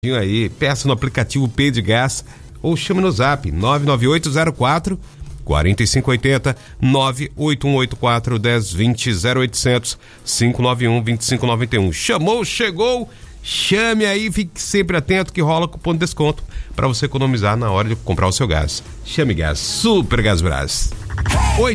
aí, peça no aplicativo P de Gás ou chame no zap 99804 4580 98184 1020 0800 591 2591. Chamou, chegou, chame aí, fique sempre atento que rola cupom de desconto para você economizar na hora de comprar o seu gás. Chame Gás, Super Gás Brás.